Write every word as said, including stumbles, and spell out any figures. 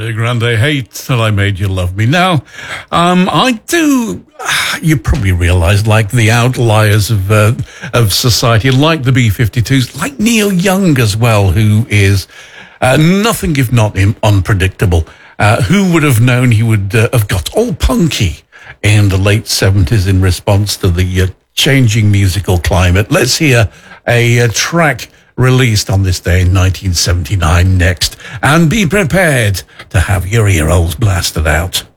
Ariana Grande, Hate Till I Made You Love Me. Now, um, I do, you probably realize, like the outliers of uh, of society, like the B fifty-twos, like Neil Young as well, who is uh, nothing if not im- unpredictable. Uh, who would have known he would uh, have got all punky in the late seventies in response to the uh, changing musical climate? Let's hear a, a track released on this day in nineteen seventy-nine next, and be prepared to have your ear holes blasted out.